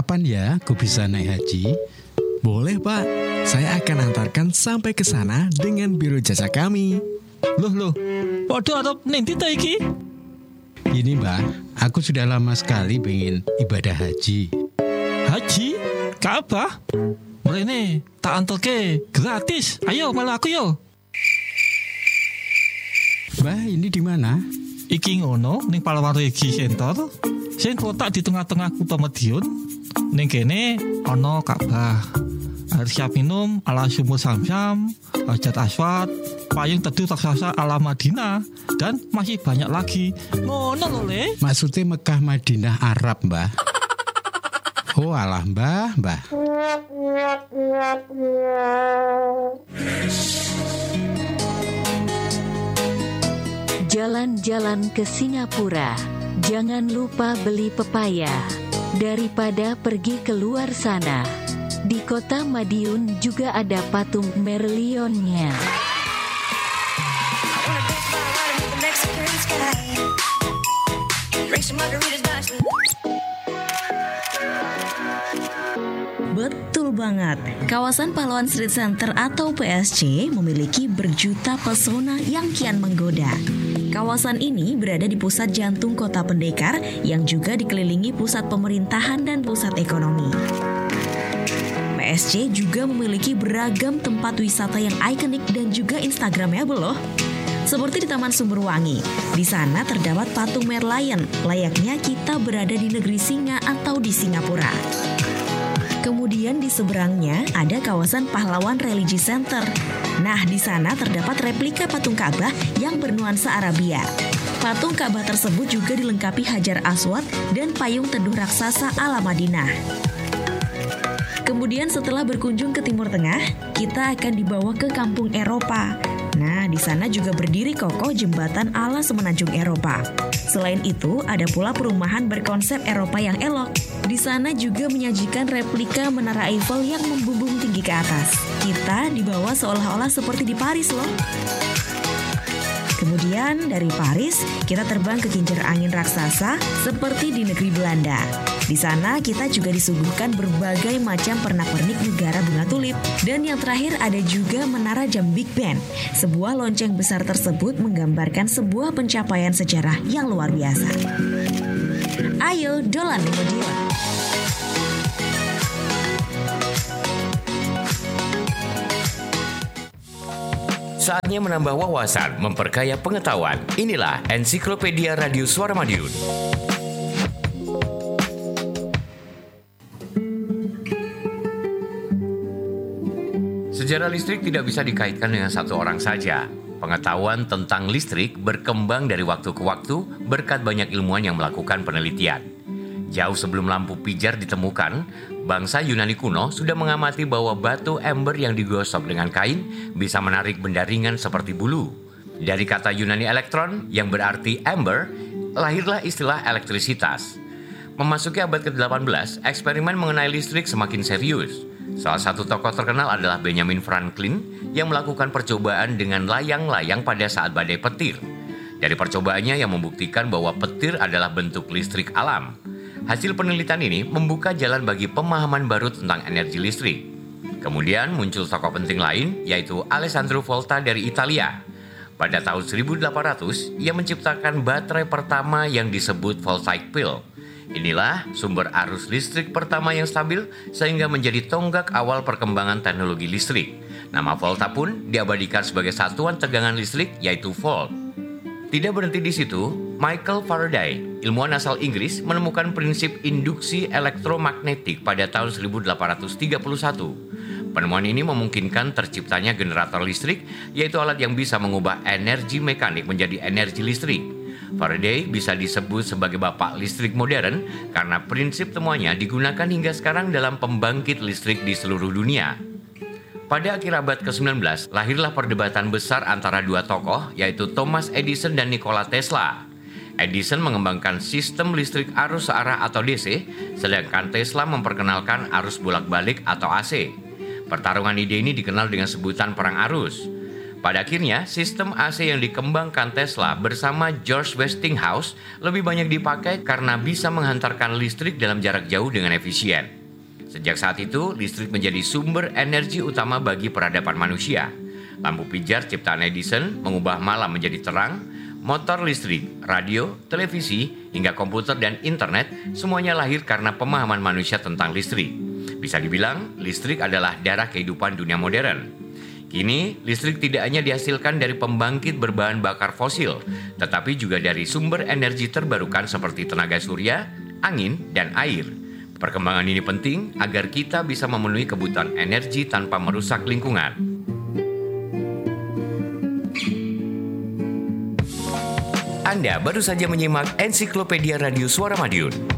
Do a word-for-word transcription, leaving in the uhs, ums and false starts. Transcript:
Kapan ya aku bisa naik haji? Boleh Pak, saya akan antarkan sampai ke sana dengan biro jasa kami. Loh loh, podo arep ning ndi ta iki? Ini Mbah, aku sudah lama sekali pengen ibadah haji. Haji? Ka'bah? Mrene tak anterke gratis. Ayo malah aku yo. Mbah, ini di mana? Iki ngono ning Palawaregi Center. Sing kotak di tengah-tengah kutha Madiun. Ning kene ana Ka'bah. Air siap minum ala sumur Zam-Zam, Hajar Aswad, payung teduh raksasa ala Madinah, dan masih banyak lagi. Ngono lho, Le. Maksudnya Mekah Madinah Arab, Mbah. Oh alah, Mbah, Mbah. Jalan-jalan ke Singapura. Jangan lupa beli pepaya. Daripada pergi keluar sana. Di kota Madiun juga ada patung Merlionnya. Betul banget, kawasan Pahlawan Street Center atau P S C memiliki berjuta pesona yang kian menggoda. Kawasan ini berada di pusat jantung kota pendekar yang juga dikelilingi pusat pemerintahan dan pusat ekonomi. P S C juga memiliki beragam tempat wisata yang ikonik dan juga instagramable loh. Seperti di Taman Sumberwangi, di sana terdapat patung Merlion, layaknya kita berada di negeri singa atau di Singapura. Kemudian di seberangnya ada kawasan Pahlawan Religi Center. Nah, di sana terdapat replika patung Ka'bah yang bernuansa Arabia. Patung Ka'bah tersebut juga dilengkapi Hajar Aswad dan payung teduh raksasa ala Madinah. Kemudian setelah berkunjung ke Timur Tengah, kita akan dibawa ke kampung Eropa. Nah, di sana juga berdiri kokoh jembatan ala semenanjung Eropa. Selain itu, ada pula perumahan berkonsep Eropa yang elok. Di sana juga menyajikan replika Menara Eiffel yang membumbung tinggi ke atas. Kita dibawa seolah-olah seperti di Paris loh. Kemudian dari Paris, kita terbang ke kincir angin raksasa seperti di negeri Belanda. Di sana kita juga disuguhkan berbagai macam pernak-pernik negara bunga tulip. Dan yang terakhir ada juga Menara Jam Big Ben. Sebuah lonceng besar tersebut menggambarkan sebuah pencapaian sejarah yang luar biasa. Ayo, dolan di Madiun. Saatnya menambah wawasan, memperkaya pengetahuan. Inilah Ensiklopedia Radio Suara Madiun. Sejarah listrik tidak bisa dikaitkan dengan satu orang saja. Pengetahuan tentang listrik berkembang dari waktu ke waktu berkat banyak ilmuwan yang melakukan penelitian. Jauh sebelum lampu pijar ditemukan, bangsa Yunani kuno sudah mengamati bahwa batu ember yang digosok dengan kain bisa menarik benda ringan seperti bulu. Dari kata Yunani elektron yang berarti ember, lahirlah istilah elektrisitas. Memasuki abad ke delapan belas, eksperimen mengenai listrik semakin serius. Salah satu tokoh terkenal adalah Benjamin Franklin yang melakukan percobaan dengan layang-layang pada saat badai petir. Dari percobaannya yang membuktikan bahwa petir adalah bentuk listrik alam. Hasil penelitian ini membuka jalan bagi pemahaman baru tentang energi listrik. Kemudian muncul tokoh penting lain, yaitu Alessandro Volta dari Italia. Pada tahun seribu delapan ratus, ia menciptakan baterai pertama yang disebut voltaic pill. Inilah sumber arus listrik pertama yang stabil sehingga menjadi tonggak awal perkembangan teknologi listrik. Nama volta pun diabadikan sebagai satuan tegangan listrik, yaitu volt. Tidak berhenti di situ, Michael Faraday, ilmuwan asal Inggris, menemukan prinsip induksi elektromagnetik pada tahun seribu delapan ratus tiga puluh satu. Penemuan ini memungkinkan terciptanya generator listrik, yaitu alat yang bisa mengubah energi mekanik menjadi energi listrik. Faraday bisa disebut sebagai bapak listrik modern karena prinsip temuannya digunakan hingga sekarang dalam pembangkit listrik di seluruh dunia. Pada akhir abad ke sembilan belas, lahirlah perdebatan besar antara dua tokoh, yaitu Thomas Edison dan Nikola Tesla. Edison mengembangkan sistem listrik arus searah atau D C, sedangkan Tesla memperkenalkan arus bolak-balik atau A C. Pertarungan ide ini dikenal dengan sebutan perang arus. Pada akhirnya, sistem A C yang dikembangkan Tesla bersama George Westinghouse lebih banyak dipakai karena bisa menghantarkan listrik dalam jarak jauh dengan efisien. Sejak saat itu, listrik menjadi sumber energi utama bagi peradaban manusia. Lampu pijar ciptaan Edison mengubah malam menjadi terang, motor listrik, radio, televisi, hingga komputer dan internet semuanya lahir karena pemahaman manusia tentang listrik. Bisa dibilang, listrik adalah darah kehidupan dunia modern. Kini, listrik tidak hanya dihasilkan dari pembangkit berbahan bakar fosil, tetapi juga dari sumber energi terbarukan seperti tenaga surya, angin, dan air. Perkembangan ini penting agar kita bisa memenuhi kebutuhan energi tanpa merusak lingkungan. Anda baru saja menyimak Ensiklopedia Radio Suara Madiun.